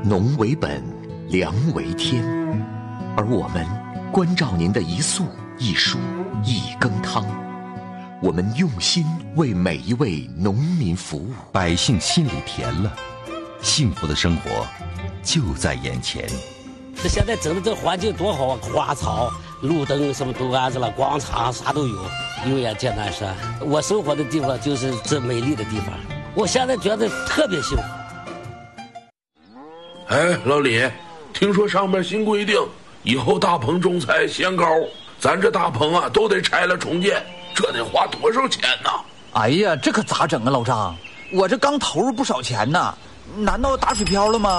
农为本，粮为天，而我们关照您的一粟一蔬一羹汤，我们用心为每一位农民服务， 百姓心里甜了，幸福的生活就在眼前。 这现在整的这环境多好啊，花草、路灯什么都安置了，广场啥都有。油盐剑南山，我生活的地方就是这美丽的地方，我现在觉得特别幸福。 哎，老李，听说上面新规定，以后大棚种菜限高，咱这大棚啊都得拆了重建，这得花多少钱呢？ 哎呀，这可咋整啊，老张？我这刚投入不少钱呢，难道打水漂了吗？